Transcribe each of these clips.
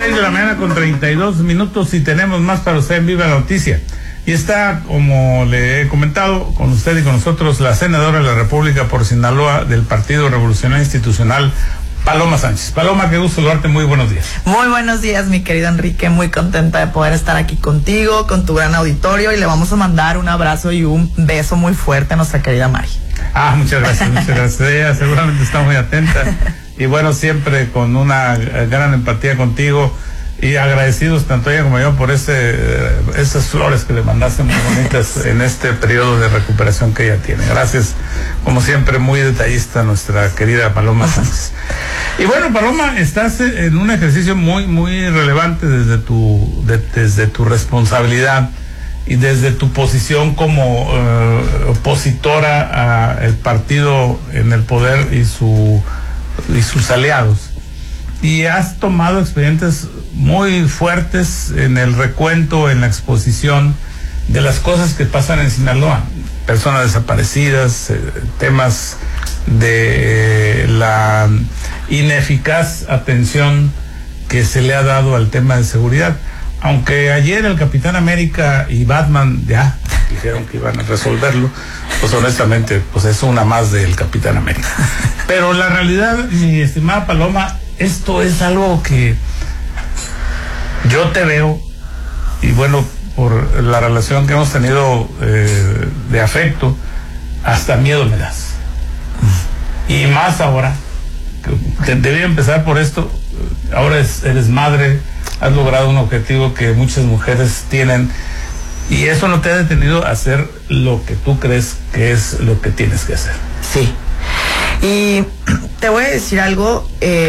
6 de la mañana con 32 minutos y tenemos más para usted en Viva la Noticia. Y está, como le he comentado, con usted y con nosotros, la senadora de la República por Sinaloa del Partido Revolucionario Institucional, Paloma Sánchez. Paloma, qué gusto saludarte, muy buenos días. Muy buenos días, mi querido Enrique, muy contenta de poder estar aquí contigo, con tu gran auditorio, y le vamos a mandar un abrazo y un beso muy fuerte a nuestra querida Mari. Muchas gracias. Ella seguramente está muy atenta. Y bueno, siempre con una gran empatía contigo y agradecidos tanto ella como yo por esas flores que le mandaste muy bonitas en este periodo de recuperación que ella tiene. Gracias, como siempre, muy detallista nuestra querida Paloma Sánchez. Y bueno, Paloma, estás en un ejercicio muy relevante desde tu responsabilidad y desde tu posición como opositora al partido en el poder y sus aliados. Y has tomado expedientes muy fuertes en el recuento, en la exposición de las cosas que pasan en Sinaloa. Personas desaparecidas, temas de la ineficaz atención que se le ha dado al tema de seguridad. Aunque ayer el Capitán América y Batman ya dijeron que iban a resolverlo, pues honestamente, pues es una más del Capitán América. Pero la realidad, mi estimada Paloma, esto es algo que yo te veo, y bueno, por la relación que hemos tenido de afecto, hasta miedo me das. Y más ahora, que debía empezar por esto, ahora eres madre, has logrado un objetivo que muchas mujeres tienen, y eso no te ha detenido a hacer lo que tú crees que es lo que tienes que hacer. Sí. Y te voy a decir algo,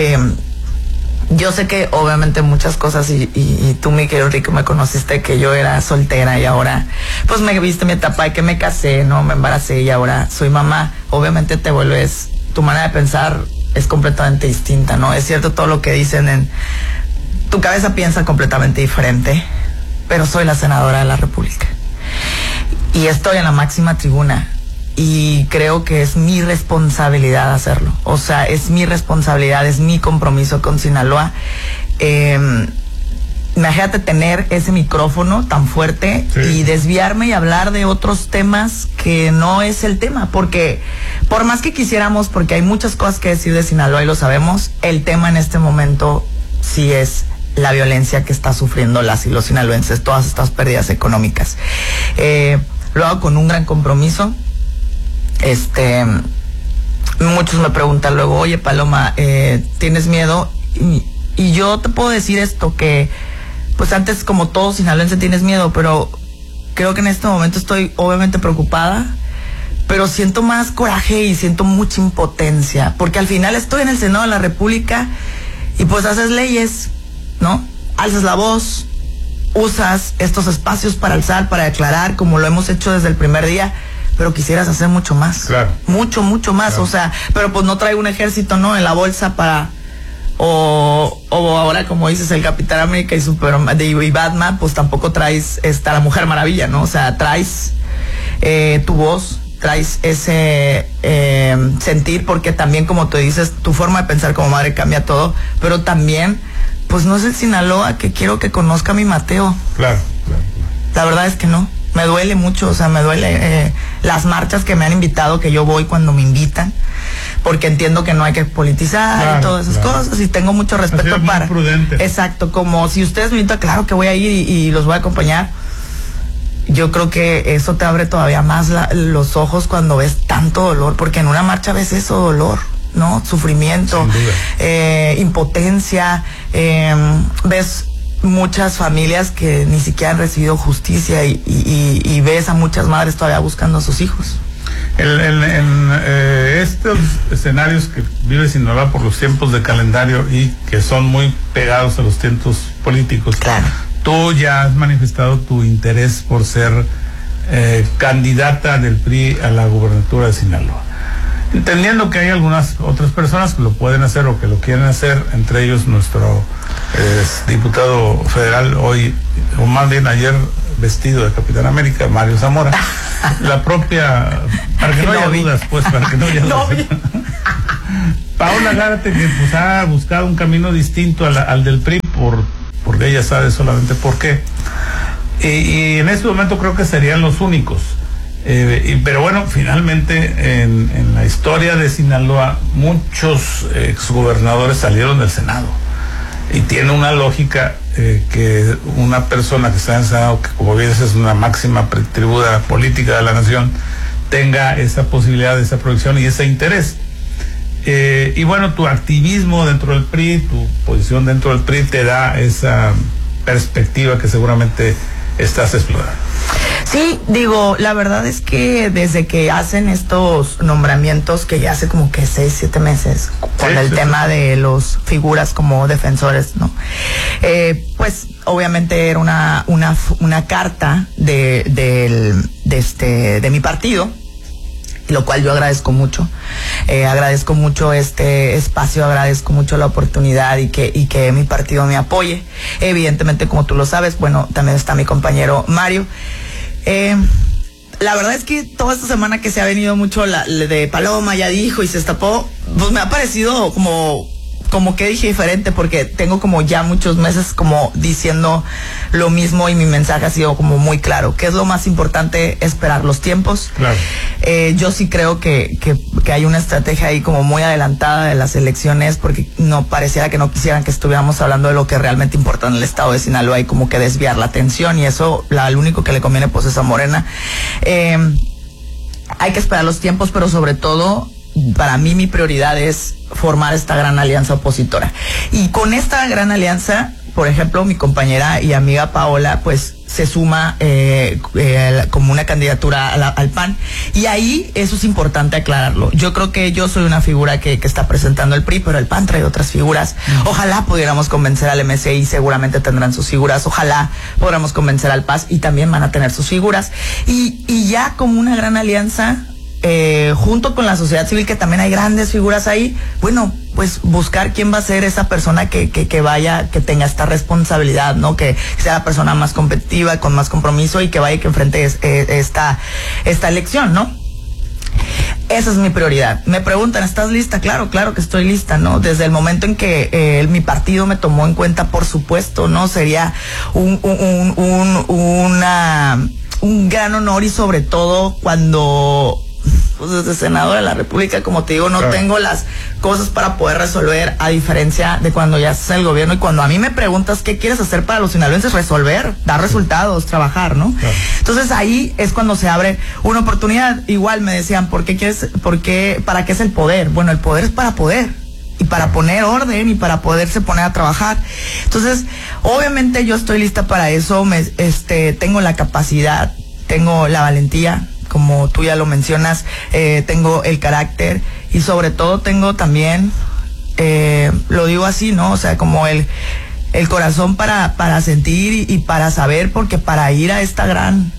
yo sé que obviamente muchas cosas, y tú, mi querido Rico, me conociste que yo era soltera y ahora pues me viste mi etapa de que me casé, no me embaracé y ahora soy mamá. Obviamente te vuelves, tu manera de pensar es completamente distinta, ¿no? Es cierto todo lo que dicen, en tu cabeza piensa completamente diferente, pero soy la senadora de la República y estoy en la máxima tribuna. Y creo que es mi responsabilidad hacerlo. O sea, es mi responsabilidad, es mi compromiso con Sinaloa. Imagínate tener ese micrófono tan fuerte, sí, y desviarme y hablar de otros temas que no es el tema. Porque por más que quisiéramos, porque hay muchas cosas que decir de Sinaloa y lo sabemos, el tema en este momento sí es la violencia que está sufriendo las y los sinaloenses, todas estas pérdidas económicas. Lo hago con un gran compromiso. Muchos me preguntan luego, oye Paloma, ¿tienes miedo? Y yo te puedo decir esto, que pues antes, como todo sinaloense, tienes miedo, pero creo que en este momento estoy obviamente preocupada, pero siento más coraje y siento mucha impotencia, porque al final estoy en el Senado de la República y pues haces leyes, ¿no? Alzas la voz, usas estos espacios para alzar, para declarar, como lo hemos hecho desde el primer día, pero quisieras hacer mucho más. Claro. Mucho más, claro. O sea, pero pues no traigo un ejército, ¿no?, en la bolsa para, o ahora, como dices, el Capitán América y Batman, pues tampoco traes la Mujer Maravilla, ¿no? O sea, traes tu voz, traes ese sentir, porque también, como tú dices, tu forma de pensar como madre cambia todo, pero también, pues no es el Sinaloa que quiero que conozca mi Mateo. Claro. La verdad es que no. Me duele mucho, o sea, me duele las marchas que me han invitado, que yo voy cuando me invitan, porque entiendo que no hay que politizar, claro, y todas esas cosas, y tengo mucho respeto para... Prudente. Exacto, como si ustedes me invitan, claro que voy a ir y los voy a acompañar. Yo creo que eso te abre todavía más los ojos cuando ves tanto dolor, porque en una marcha ves eso, dolor, ¿no? Sufrimiento, impotencia, ves muchas familias que ni siquiera han recibido justicia y ves a muchas madres todavía buscando a sus hijos. En estos escenarios que vive Sinaloa por los tiempos de calendario y que son muy pegados a los tiempos políticos, claro, tú ya has manifestado tu interés por ser candidata del PRI a la gubernatura de Sinaloa, entendiendo que hay algunas otras personas que lo pueden hacer o que lo quieren hacer, entre ellos nuestro diputado federal hoy, o más bien ayer, vestido de Capitán América, Mario Zamora. La propia, para que no haya dudas, pues, para que no haya dudas. Paola Gárate, que pues ha buscado un camino distinto al del PRI ella sabe solamente por qué. Y en este momento creo que serían los únicos. Pero bueno, finalmente en la historia de Sinaloa muchos exgobernadores salieron del Senado. Y tiene una lógica que una persona que está en el Senado, que como bien es una máxima tributa política de la nación, tenga esa posibilidad, esa proyección y ese interés. Y bueno, tu activismo dentro del PRI, tu posición dentro del PRI te da esa perspectiva que seguramente estás explorando. Sí, digo, la verdad es que desde que hacen estos nombramientos, que ya hace como que 6, 7 meses, con el tema de los figuras como defensores, ¿no? Pues obviamente era una carta de mi partido, lo cual yo agradezco mucho. Agradezco mucho este espacio, agradezco mucho la oportunidad y que mi partido me apoye. Evidentemente, como tú lo sabes, bueno, también está mi compañero Mario. La verdad es que toda esta semana que se ha venido mucho de Paloma, ya dijo y se destapó, pues me ha parecido como que dije diferente, porque tengo como ya muchos meses como diciendo lo mismo y mi mensaje ha sido como muy claro. ¿Qué es lo más importante? Esperar los tiempos. Claro. Yo sí creo que hay una estrategia ahí como muy adelantada de las elecciones, porque no pareciera que no quisieran que estuviéramos hablando de lo que realmente importa en el estado de Sinaloa y como que desviar la atención, y eso al único que le conviene pues es a Morena. Hay que esperar los tiempos, pero sobre todo para mí mi prioridad es formar esta gran alianza opositora. Y con esta gran alianza, por ejemplo, mi compañera y amiga Paola, pues se suma como una candidatura al PAN. Y ahí eso es importante aclararlo. Yo creo que yo soy una figura que está presentando el PRI, pero el PAN trae otras figuras. Ojalá pudiéramos convencer al MCI, seguramente tendrán sus figuras. Ojalá podamos convencer al PAS y también van a tener sus figuras. Y ya como una gran alianza, junto con la sociedad civil, que también hay grandes figuras ahí, bueno, pues buscar quién va a ser esa persona que vaya, que tenga esta responsabilidad, ¿no? Que sea la persona más competitiva, con más compromiso y que vaya, que enfrente esta elección, ¿no? Esa es mi prioridad. Me preguntan, ¿estás lista? Claro que estoy lista, ¿no? Desde el momento en que mi partido me tomó en cuenta, por supuesto, ¿no? Sería un gran honor, y sobre todo cuando pues desde senador de la República, como te digo, no tengo las cosas para poder resolver, a diferencia de cuando ya estás en el gobierno y cuando a mí me preguntas qué quieres hacer para los sinaloenses: resolver, dar resultados, trabajar, ¿no? Claro. Entonces ahí es cuando se abre una oportunidad. Igual me decían, ¿para qué es el poder? Bueno, el poder es para poder, y para poner orden y para poderse poner a trabajar. Entonces, obviamente yo estoy lista para eso. Tengo la capacidad, tengo la valentía, como tú ya lo mencionas, tengo el carácter, y sobre todo tengo también, lo digo así, ¿no? O sea, como el corazón para sentir y para saber, porque para ir a esta gran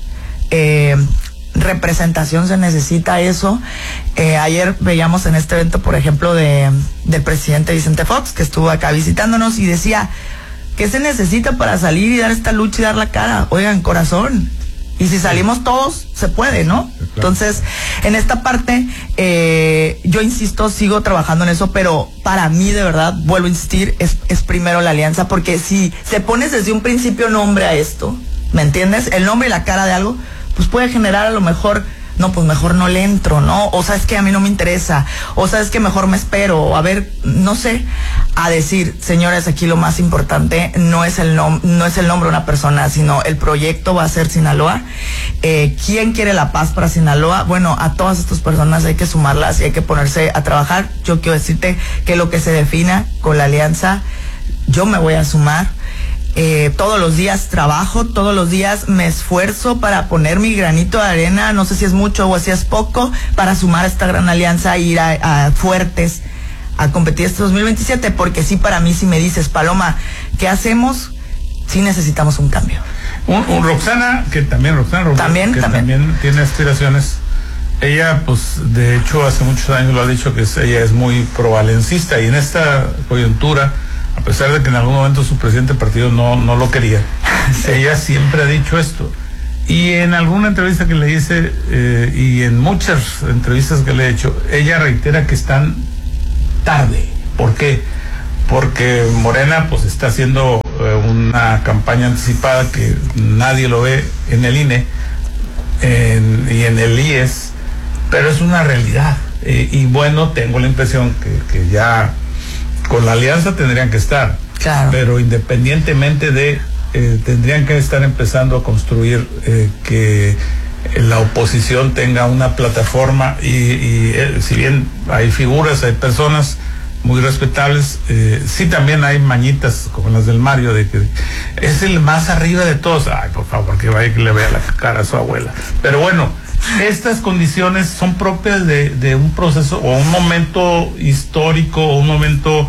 representación se necesita eso. Ayer veíamos en este evento, por ejemplo, del presidente Vicente Fox, que estuvo acá visitándonos, y decía, ¿qué se necesita para salir y dar esta lucha y dar la cara? Oigan, corazón. Y si salimos todos, se puede, ¿no? Claro. Entonces, en esta parte, yo insisto, sigo trabajando en eso, pero para mí, de verdad, vuelvo a insistir, es primero la alianza, porque si se pones desde un principio nombre a esto, ¿me entiendes? El nombre y la cara de algo, pues puede generar a lo mejor, no, pues mejor no le entro, ¿no? O sabes que a mí no me interesa, o sabes que mejor me espero, o a ver, no sé, a decir, señores, aquí lo más importante no es el nombre de una persona, sino el proyecto va a ser Sinaloa. ¿Quién quiere la paz para Sinaloa? Bueno, a todas estas personas hay que sumarlas y hay que ponerse a trabajar. Yo quiero decirte que lo que se defina con la alianza, yo me voy a sumar. Todos los días trabajo, todos los días me esfuerzo para poner mi granito de arena, no sé si es mucho o si es poco, para sumar a esta gran alianza e ir a fuertes a competir este 2027, porque sí, para mí, si me dices, Paloma, ¿qué hacemos? Sí necesitamos un cambio. Roxana, que también tiene aspiraciones. Ella, pues, de hecho, hace muchos años lo ha dicho, que ella es muy provalencista, y en esta coyuntura, a pesar de que en algún momento su presidente de partido no lo quería, sí, ella siempre ha dicho esto. Y en alguna entrevista que le hice, y en muchas entrevistas que le he hecho, ella reitera que están tarde. ¿Por qué? Porque Morena pues está haciendo una campaña anticipada que nadie lo ve en el INE y en el IES, pero es una realidad. Y bueno, tengo la impresión que ya con la alianza tendrían que estar, claro, pero independientemente de, tendrían que estar empezando a construir que la oposición tenga una plataforma y si bien hay figuras, hay personas muy respetables, sí también hay mañitas como las del Mario de que es el más arriba de todos. Ay, por favor, que vaya que le vea la cara a su abuela. Pero bueno, estas condiciones son propias de un proceso o un momento histórico o un momento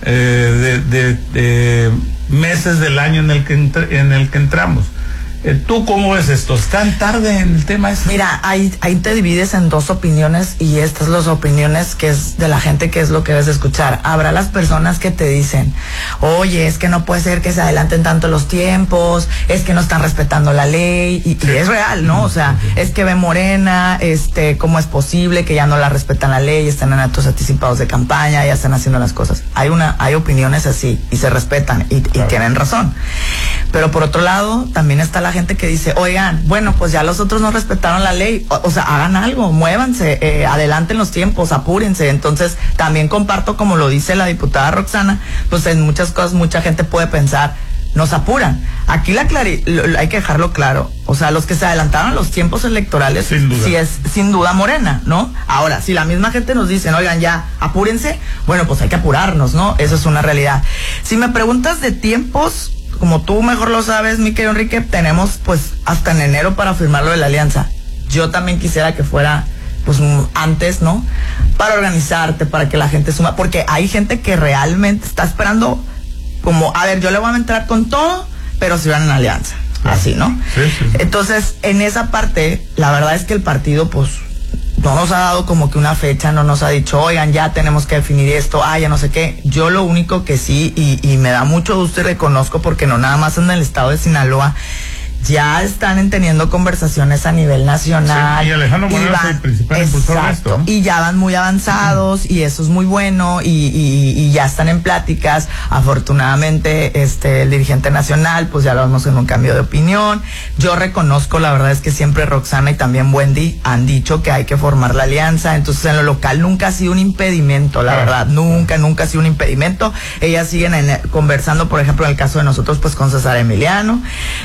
de meses del año en el que entramos. ¿Tú cómo ves esto? ¿Están tarde en el tema ese? Mira, ahí te divides en dos opiniones y estas son las opiniones que es de la gente, que es lo que debes de escuchar. Habrá las personas que te dicen, oye, es que no puede ser que se adelanten tanto los tiempos, es que no están respetando la ley, y es real, ¿no? O sea, es que ve Morena, ¿cómo es posible que ya no la respetan la ley, están en actos anticipados de campaña, ya están haciendo las cosas? Hay opiniones así y se respetan y claro, tienen razón. Pero por otro lado, también está la gente que dice, oigan, bueno, pues ya los otros no respetaron la ley, o sea, hagan algo, muévanse, adelanten los tiempos, apúrense. Entonces, también comparto, como lo dice la diputada Roxana, pues en muchas cosas mucha gente puede pensar, nos apuran. Aquí hay que dejarlo claro, o sea, los que se adelantaron los tiempos electorales, sí es sin duda Morena, ¿no? Ahora, si la misma gente nos dice, oigan, ya, apúrense, bueno, pues hay que apurarnos, ¿no? Eso es una realidad. Si me preguntas de tiempos, como tú mejor lo sabes, mi querido Enrique, tenemos pues hasta en enero para firmar lo de la alianza. Yo también quisiera que fuera pues antes, ¿no? Para organizarte, para que la gente suma, porque hay gente que realmente está esperando como, a ver, yo le voy a entrar con todo, pero si van en alianza, claro, así, ¿no? Sí. Entonces, en esa parte, la verdad es que el partido pues no nos ha dado como que una fecha, no nos ha dicho, oigan, ya tenemos que definir esto, ya no sé qué. Yo lo único que sí, y me da mucho gusto y reconozco, porque no nada más en el estado de Sinaloa, ya están teniendo conversaciones a nivel nacional. Sí, y Alejandro Moreno es el principal impulsor de esto, ¿no? Y ya van muy avanzados, y eso es muy bueno, y ya están en pláticas. Afortunadamente, el dirigente nacional, pues ya lo vemos en un cambio de opinión. Yo reconozco, la verdad es que siempre Roxana y también Wendy han dicho que hay que formar la alianza. Entonces, en lo local nunca ha sido un impedimento, la verdad, nunca ha sido un impedimento. Ellas siguen conversando, por ejemplo, en el caso de nosotros, pues con César Emiliano,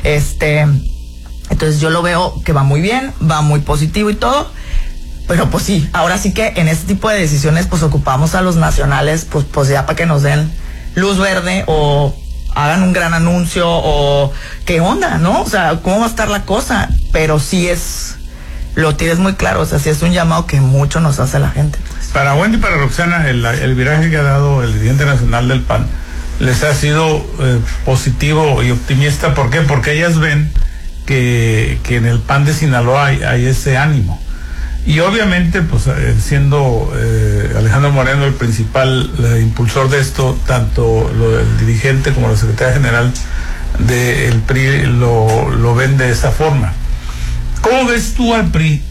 entonces yo lo veo que va muy bien, va muy positivo y todo, pero pues sí, ahora sí que en este tipo de decisiones pues ocupamos a los nacionales, pues ya para que nos den luz verde o hagan un gran anuncio o qué onda, ¿no? O sea, ¿cómo va a estar la cosa? Pero sí lo tienes muy claro, o sea, sí es un llamado que mucho nos hace la gente, pues. Para Wendy y para Roxana, el viraje que ha dado el dirigente nacional del PAN les ha sido positivo y optimista. ¿Por qué? Porque ellas ven que en el PAN de Sinaloa hay ese ánimo. Y obviamente, pues siendo Alejandro Moreno el principal impulsor de esto, tanto el dirigente como la secretaria general del PRI lo ven de esa forma. ¿Cómo ves tú al PRI?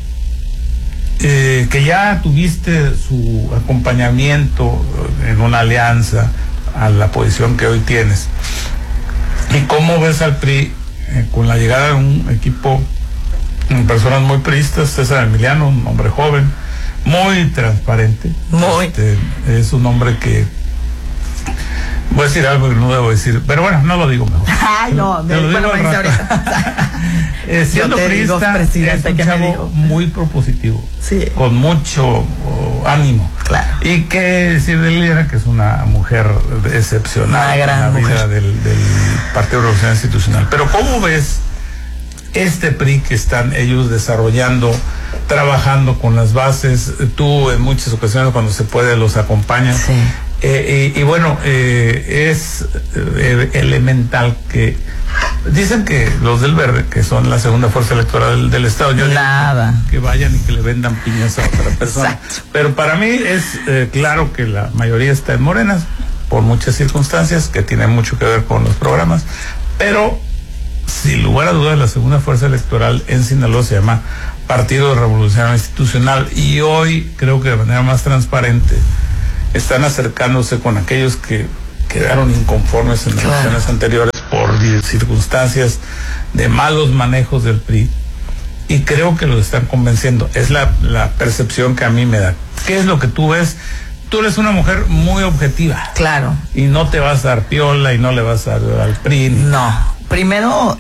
Que ya tuviste su acompañamiento en una alianza a la posición que hoy tienes. ¿Y cómo ves al PRI con la llegada de un equipo de personas muy priistas? César Emiliano, un hombre joven, muy transparente. Es un hombre que... Voy a decir algo que no debo decir, pero bueno, no lo digo mejor. Ay, no, me dice ahorita. Siendo priista, es un chavo muy propositivo, sí, con mucho ánimo. Claro. Y que decir de Liliana, que es una mujer excepcional en la vida del Partido de Revolución Institucional. Pero ¿cómo ves este PRI que están ellos desarrollando, trabajando con las bases? Tú en muchas ocasiones cuando se puede los acompañas. Sí. Y bueno, es elemental que dicen que los del Verde, que son la segunda fuerza electoral del Estado, yo nada, que vayan y que le vendan piñas a otra persona. Exacto. Pero para mí es claro que la mayoría está en Morena, por muchas circunstancias que tienen mucho que ver con los programas, pero sin lugar a dudas la segunda fuerza electoral en Sinaloa se llama Partido de Revolución Institucional, y hoy creo que de manera más transparente están acercándose con aquellos que quedaron inconformes en las elecciones anteriores por circunstancias de malos manejos del PRI, y creo que los están convenciendo. Es la percepción que a mí me da. ¿Qué es lo que tú ves? Tú eres una mujer muy objetiva. Claro. Y no te vas a dar piola y no le vas a dar al PRI. No. Primero,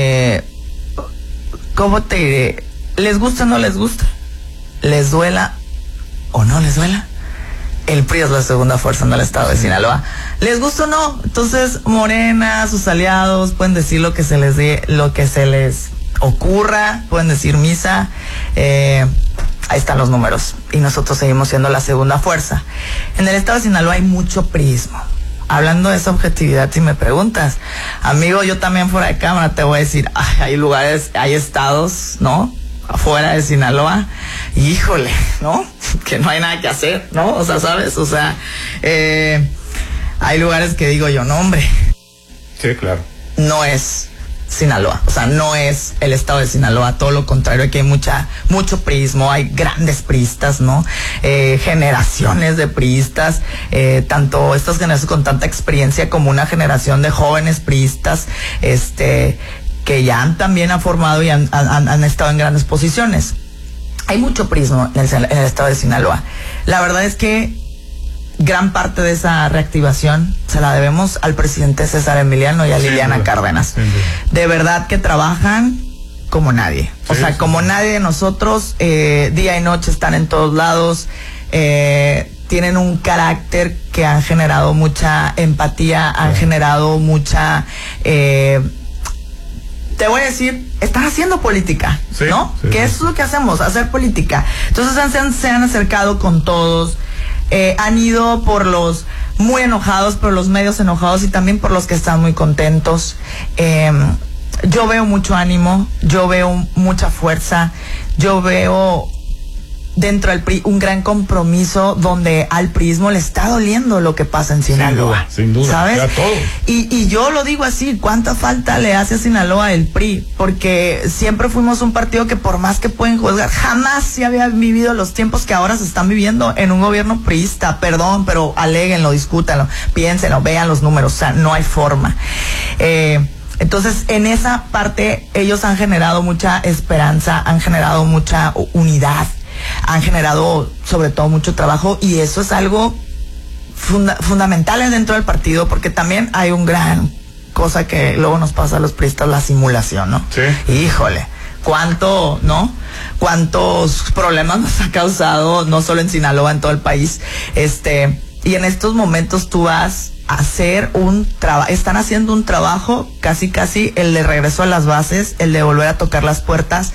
¿cómo te diré? ¿Les gusta o no les gusta? ¿Les duela o no les duela? El PRI es la segunda fuerza en el estado de Sinaloa. ¿Les gusta o no? Entonces, Morena, sus aliados, pueden decir lo que se les dé, lo que se les ocurra, pueden decir misa. Ahí están los números. Y nosotros seguimos siendo la segunda fuerza. En el estado de Sinaloa hay mucho priismo. Hablando de esa objetividad, si me preguntas, amigo, yo también fuera de cámara te voy a decir, hay lugares, hay estados, ¿no?, afuera de Sinaloa, híjole, ¿no?, que no hay nada que hacer, ¿no? O sea, ¿sabes? O sea, hay lugares que digo yo, no, hombre. Sí, claro. No es Sinaloa, o sea, no es el estado de Sinaloa, todo lo contrario, aquí hay mucho priismo, hay grandes priistas, ¿no? Generaciones de priistas, tanto estas generaciones con tanta experiencia como una generación de jóvenes priistas, que ya también han formado y han estado en grandes posiciones. Hay mucho priismo en el estado de Sinaloa. La verdad es que gran parte de esa reactivación se la debemos al presidente César Emiliano y a Liliana Cárdenas. De verdad que trabajan como nadie. O sea, como nadie de nosotros, día y noche están en todos lados, tienen un carácter que han generado mucha empatía, han generado mucha... te voy a decir, están haciendo política, ¿no? Que eso es lo que hacemos, hacer política. Entonces se han acercado con todos, han ido por los muy enojados, por los medios enojados y también por los que están muy contentos. Yo veo mucho ánimo, yo veo mucha fuerza, yo veo dentro del PRI un gran compromiso donde al priismo le está doliendo lo que pasa en Sinaloa. Sin duda, ¿sabes? Todo. Y yo lo digo así, ¿cuánta falta le hace a Sinaloa el PRI? Porque siempre fuimos un partido que por más que pueden juzgar, jamás se había vivido los tiempos que ahora se están viviendo en un gobierno priista. Perdón, pero aléguenlo, discútanlo, piénsenlo, vean los números, o sea, no hay forma. Entonces, en esa parte, ellos han generado mucha esperanza, han generado mucha unidad, han generado sobre todo mucho trabajo, y eso es algo fundamental dentro del partido, porque también hay un gran cosa que luego nos pasa a los priistas, la simulación, ¿no? Sí. Híjole, cuántos problemas nos ha causado, no solo en Sinaloa, en todo el país. Y en estos momentos tú vas a hacer están haciendo un trabajo casi el de regreso a las bases, el de volver a tocar las puertas,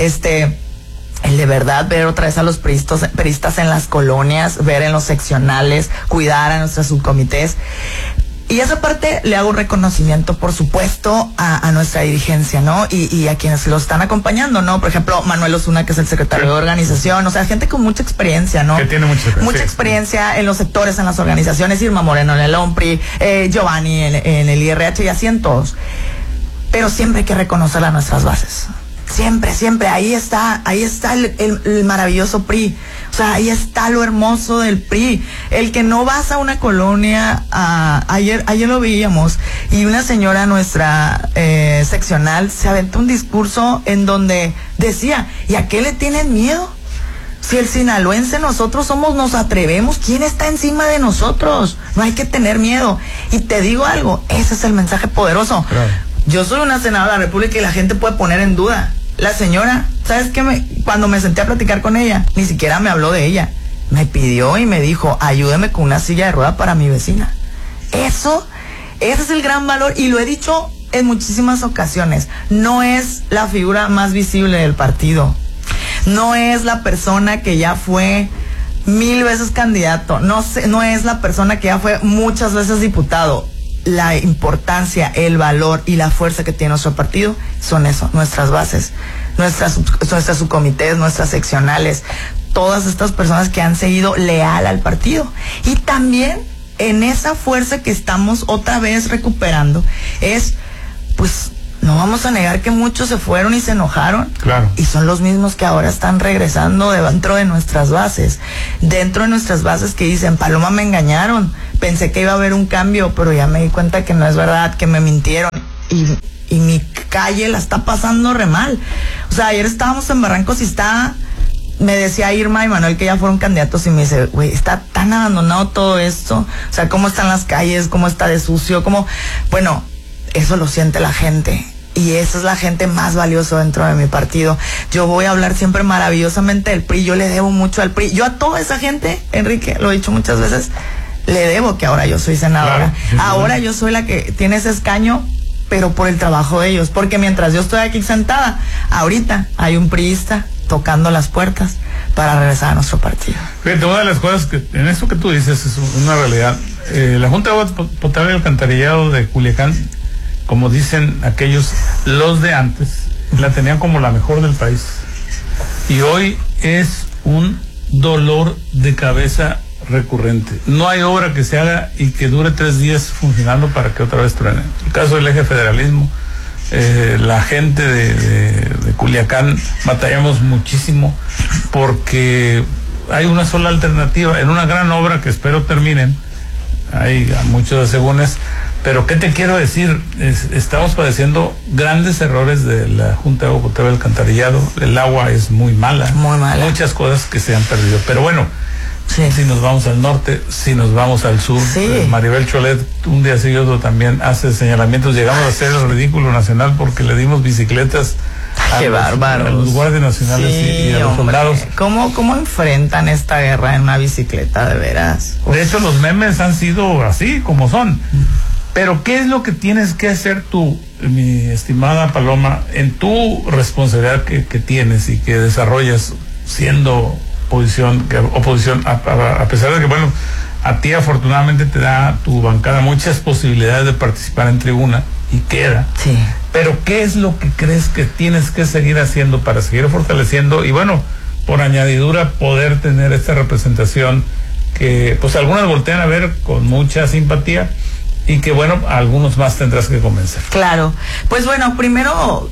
el de verdad ver otra vez a los priistas en las colonias, ver en los seccionales, cuidar a nuestros subcomités. Y esa parte le hago un reconocimiento, por supuesto, a nuestra dirigencia, ¿no? Y a quienes lo están acompañando, ¿no? Por ejemplo, Manuel Osuna, que es el secretario de organización, o sea, gente con mucha experiencia, ¿no? Que tiene mucha experiencia en los sectores, en las organizaciones, Irma Moreno en el OMPRI, Giovanni en el IRH y así en todos. Pero siempre hay que reconocer a nuestras bases. Siempre, ahí está el maravilloso PRI, o sea, ahí está lo hermoso del PRI, el que no vas a una colonia, ayer lo veíamos, y una señora nuestra seccional se aventó un discurso en donde decía, ¿y a qué le tienen miedo? Si el sinaloense nosotros nos atrevemos, ¿quién está encima de nosotros? No hay que tener miedo. Y te digo algo, ese es el mensaje poderoso. Claro. Yo soy una senadora de la República y la gente puede poner en duda. La señora, ¿sabes qué? Cuando me senté a platicar con ella, ni siquiera me habló de ella. Me pidió y me dijo, ayúdeme con una silla de rueda para mi vecina. Ese es el gran valor, y lo he dicho en muchísimas ocasiones. No es la figura más visible del partido. No es la persona que ya fue 1000 veces candidato. No es la persona que ya fue muchas veces diputado. La importancia, el valor y la fuerza que tiene nuestro partido son eso, nuestras bases, nuestras subcomités, nuestras seccionales, todas estas personas que han seguido leal al partido. Y también en esa fuerza que estamos otra vez recuperando pues no vamos a negar que muchos se fueron y se enojaron. Claro. Y son los mismos que ahora están regresando dentro de nuestras bases. Dentro de nuestras bases que dicen, Paloma, me engañaron. Pensé que iba a haber un cambio, pero ya me di cuenta que no es verdad, que me mintieron. y mi calle la está pasando re mal. O sea, ayer estábamos en Barrancos y me decía Irma y Manuel que ya fueron candidatos y me dice, güey, está tan abandonado todo esto. O sea, cómo están las calles, cómo está de sucio, bueno, eso lo siente la gente. Y esa es la gente más valiosa dentro de mi partido. Yo voy a hablar siempre maravillosamente del PRI. Yo le debo mucho al PRI. Yo a toda esa gente, Enrique, lo he dicho muchas veces, le debo que ahora yo soy senadora. Claro, ahora yo soy la que tiene ese escaño, pero por el trabajo de ellos. Porque mientras yo estoy aquí sentada, ahorita hay un priista tocando las puertas para regresar a nuestro partido. Fíjate, una de las cosas que en eso que tú dices es una realidad. La Junta de Agua Potable y Alcantarillado de Culiacán, como dicen aquellos, los de antes, la tenían como la mejor del país. Y hoy es un dolor de cabeza recurrente. No hay obra que se haga y que dure 3 días funcionando para que otra vez truene. El caso del eje federalismo, la gente de Culiacán batallamos muchísimo porque hay una sola alternativa en una gran obra que espero terminen. Hay muchos asegúnes. Pero ¿qué te quiero decir? Estamos padeciendo grandes errores de la Junta de Agua Potable y Alcantarillado. El agua es muy mala. Muy mala. Muchas cosas que se han perdido. Pero bueno, sí. Si nos vamos al norte, si nos vamos al sur, sí. Maribel Cholet un día sí y otro también hace señalamientos. Llegamos a hacer el ridículo nacional porque le dimos bicicletas a los guardias nacionales y a los soldados. ¿Cómo enfrentan esta guerra en una bicicleta, de veras? De hecho, los memes han sido así como son. Pero ¿qué es lo que tienes que hacer tú, mi estimada Paloma, en tu responsabilidad que tienes y que desarrollas siendo oposición, a pesar de que, bueno, a ti afortunadamente te da tu bancada muchas posibilidades de participar en tribuna y queda. Sí. Pero ¿qué es lo que crees que tienes que seguir haciendo para seguir fortaleciendo y, bueno, por añadidura, poder tener esta representación que, pues, algunas voltean a ver con mucha simpatía? Y que, bueno, a algunos más tendrás que convencer. Claro. Pues bueno, primero,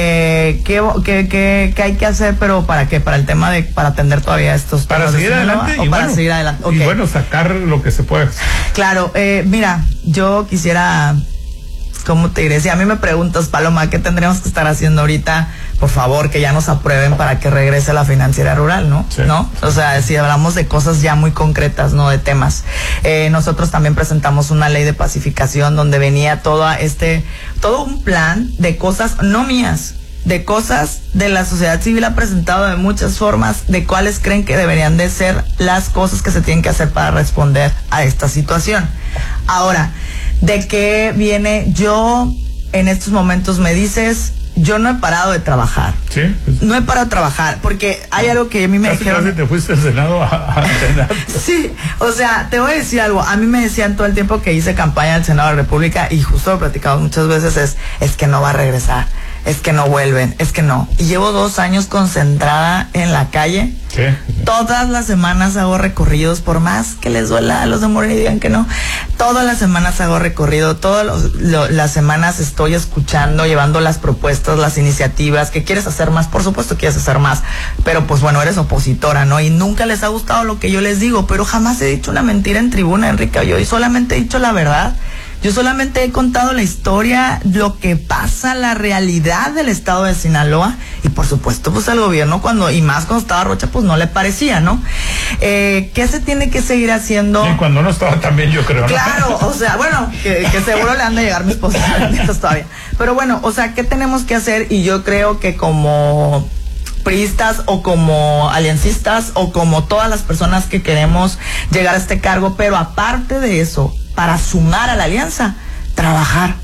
¿qué hay que hacer? Pero ¿para qué? Para el tema para atender todavía estos temas. Para seguir adelante. ¿O para seguir adelante? Okay. Y bueno, sacar lo que se pueda. Claro. Mira, yo quisiera, ¿cómo te diré? Si a mí me preguntas, Paloma, ¿qué tendríamos que estar haciendo ahorita? Por favor, que ya nos aprueben para que regrese la financiera rural, ¿no? Sí. ¿No? O sea, si hablamos de cosas ya muy concretas, no de temas. Nosotros también presentamos una ley de pacificación donde venía todo un plan de cosas no mías, de cosas de la sociedad civil ha presentado de muchas formas, de cuáles creen que deberían de ser las cosas que se tienen que hacer para responder a esta situación. Ahora, ¿de qué viene? Yo, en estos momentos me dices, yo no he parado de trabajar. Sí. No he parado de trabajar, porque hay algo que a mí me dijeron. Casi te fuiste al Senado a entrenar. Sí, o sea, te voy a decir algo. A mí me decían todo el tiempo que hice campaña al Senado de la República, y justo lo platicamos muchas veces, es que no va a regresar, es que no vuelven, es que no. Y llevo 2 años concentrada en la calle. Sí. Todas las semanas hago recorridos, por más que les duela a los de Morena y digan que no. Todas las semanas hago recorrido, las semanas estoy escuchando, llevando las propuestas, las iniciativas. ¿Qué quieres hacer más? Por supuesto quieres hacer más, pero pues bueno, eres opositora, ¿no? Y nunca les ha gustado lo que yo les digo, pero jamás he dicho una mentira en tribuna, Enrique. Yo solamente he dicho la verdad. Yo solamente he contado la historia, lo que pasa, la realidad del estado de Sinaloa, y por supuesto pues al gobierno y más cuando estaba Rocha, pues no le parecía, ¿no? ¿Qué se tiene que seguir haciendo? Sí, cuando no estaba también, yo creo, ¿no? Claro, o sea, bueno, que seguro le han de llegar mis posiciones todavía. Pero bueno, o sea, ¿qué tenemos que hacer? Y yo creo que como priistas o como aliancistas o como todas las personas que queremos llegar a este cargo, pero aparte de eso, para sumar a la alianza, trabajar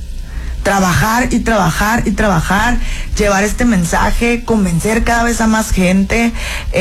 y trabajar y trabajar, llevar este mensaje, convencer cada vez a más gente,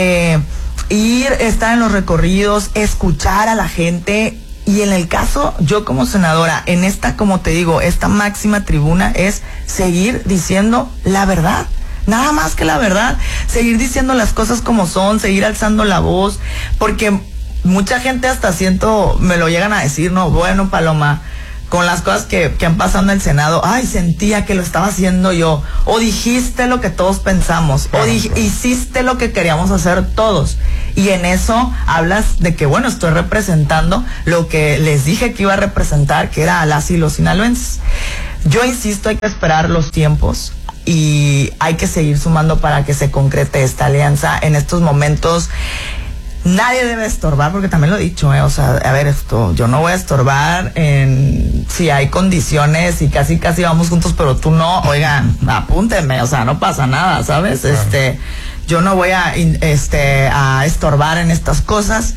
estar en los recorridos, escuchar a la gente. Y en el caso, yo como senadora, en esta, como te digo, esta máxima tribuna es seguir diciendo la verdad. Nada más que la verdad, seguir diciendo las cosas como son, seguir alzando la voz, porque mucha gente hasta me lo llegan a decir, no, bueno, Paloma, con las cosas que han pasado en el Senado, ay, sentía que lo estaba haciendo yo, o dijiste lo que todos pensamos, o hiciste lo que queríamos hacer todos, y en eso hablas de que, bueno, estoy representando lo que les dije que iba a representar, que era a las y los sinaloenses. Yo insisto, hay que esperar los tiempos y hay que seguir sumando para que se concrete esta alianza. En estos momentos nadie debe estorbar, porque también lo he dicho, o sea, a ver, yo no voy a estorbar si hay condiciones y casi vamos juntos, pero tú no, oigan, apúntenme, o sea, no pasa nada, ¿sabes? Claro. Yo no voy a estorbar en estas cosas,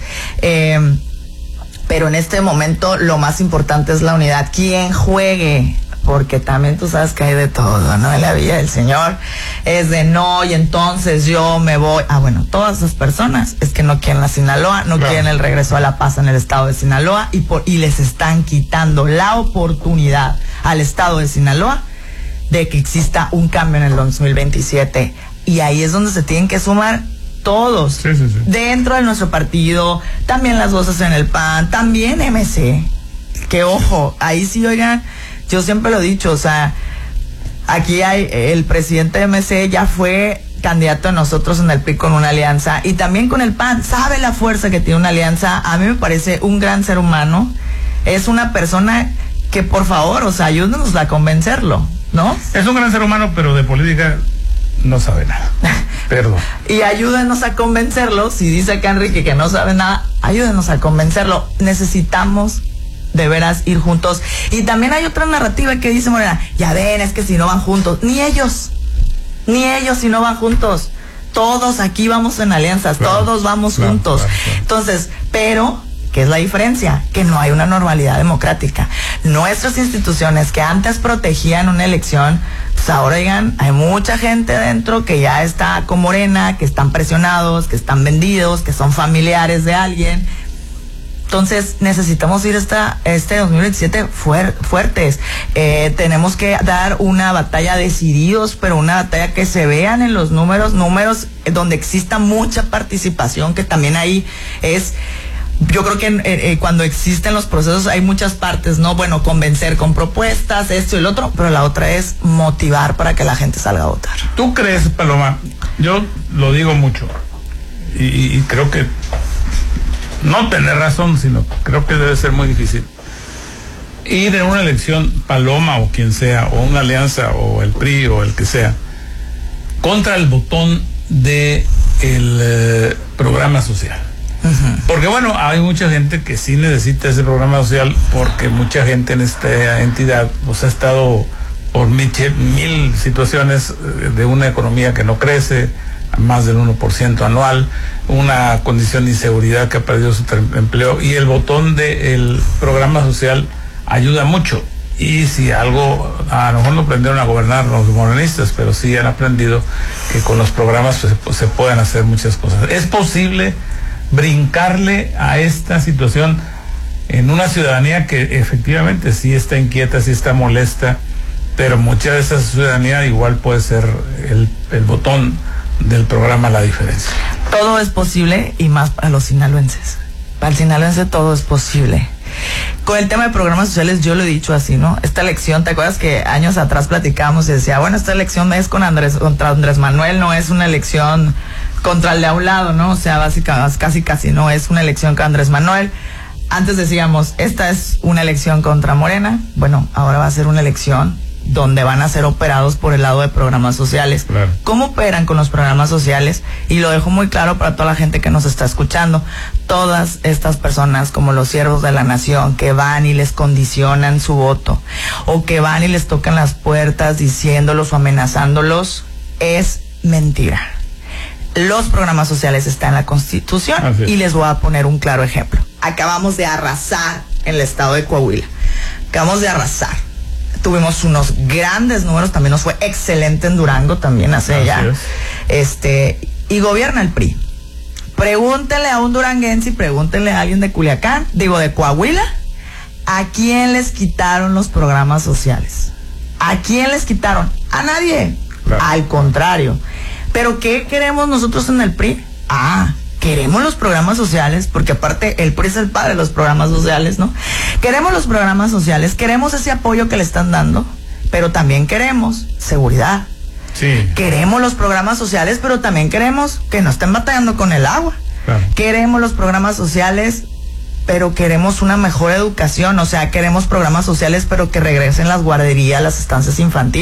pero en este momento lo más importante es la unidad. Quien juegue, porque también tú sabes que hay de todo, ¿no? En la vida del Señor es de no, y entonces yo me voy. Bueno, todas esas personas es que no quieren la Sinaloa, no quieren el regreso a la paz en el estado de Sinaloa, y les están quitando la oportunidad al estado de Sinaloa de que exista un cambio en el 2027. Y ahí es donde se tienen que sumar todos, sí. Dentro de nuestro partido, también las voces en el PAN, también MC, que ojo, ahí sí, oigan, yo siempre lo he dicho, o sea, aquí hay el presidente de MC ya fue candidato de nosotros en el PRI con una alianza, y también con el PAN, sabe la fuerza que tiene una alianza. A mí me parece un gran ser humano, es una persona que, por favor, o sea, ayúdenos a convencerlo, ¿no? Es un gran ser humano, pero de política no sabe nada. Perdón. Y ayúdenos a convencerlo. Si dice acá Enrique que no sabe nada, ayúdenos a convencerlo. Necesitamos de veras ir juntos. Y también hay otra narrativa que dice Morena, ya ven, es que si no van juntos, ni ellos si no van juntos. Todos aquí vamos en alianzas, claro, todos vamos juntos. Claro. Entonces, pero ¿qué es la diferencia? Que no hay una normalidad democrática. Nuestras instituciones que antes protegían una elección, pues ahora, oigan, hay mucha gente dentro que ya está con Morena, que están presionados, que están vendidos, que son familiares de alguien. Entonces necesitamos ir este 2027 fuertes. Tenemos que dar una batalla decididos, pero una batalla que se vean en los números donde exista mucha participación, que también ahí es... Yo creo que cuando existen los procesos hay muchas partes, ¿no? Bueno, convencer con propuestas, esto y lo otro, pero la otra es motivar para que la gente salga a votar. ¿Tú crees, Paloma? Yo lo digo mucho y creo que no tener razón, sino creo que debe ser muy difícil ir en una elección, Paloma o quien sea, o una alianza o el PRI o el que sea, contra el botón de el programa social. Porque bueno, hay mucha gente que sí necesita ese programa social, porque mucha gente en esta entidad pues ha estado por mil situaciones de una economía que no crece, a más del 1% anual, una condición de inseguridad que ha perdido su empleo, y el botón del programa social ayuda mucho. Y si algo, a lo mejor no aprendieron a gobernar los morenistas, pero sí han aprendido que con los programas pues, se pueden hacer muchas cosas. Es posible brincarle a esta situación en una ciudadanía que efectivamente sí está inquieta, sí está molesta, pero mucha de esa ciudadanía igual puede ser el botón del programa La Diferencia. Todo es posible, y más para los sinaloenses. Para el sinaloense todo es posible. Con el tema de programas sociales yo lo he dicho así, ¿no? Esta elección, ¿te acuerdas que años atrás platicábamos y decía, bueno, esta elección es contra Andrés Manuel, no es una elección contra el de a un lado, ¿no? O sea, básicamente casi no es una elección con Andrés Manuel. Antes decíamos, esta es una elección contra Morena. Bueno, ahora va a ser una elección donde van a ser operados por el lado de programas sociales. Claro. ¿Cómo operan con los programas sociales? Y lo dejo muy claro para toda la gente que nos está escuchando. Todas estas personas, como los siervos de la nación, que van y les condicionan su voto, o que van y les tocan las puertas diciéndolos o amenazándolos, es mentira. Los programas sociales están en la Constitución. Y les voy a poner un claro ejemplo. Acabamos de arrasar en el estado de Coahuila. Acabamos de arrasar. Tuvimos unos grandes números, también nos fue excelente en Durango también hace ya. Y gobierna el PRI. Pregúntenle a un duranguense y pregúntenle a alguien de Culiacán, de Coahuila, ¿a quién les quitaron los programas sociales? ¿A quién les quitaron? A nadie. Claro. Al contrario. ¿Pero qué queremos nosotros en el PRI? Queremos los programas sociales, porque aparte el PRI es el padre de los programas sociales, ¿no? Queremos los programas sociales, queremos ese apoyo que le están dando, pero también queremos seguridad. Sí. Queremos los programas sociales, pero también queremos que no estén batallando con el agua. Claro. Queremos los programas sociales pero queremos una mejor educación, o sea, queremos programas sociales, pero que regresen las guarderías, las estancias infantiles.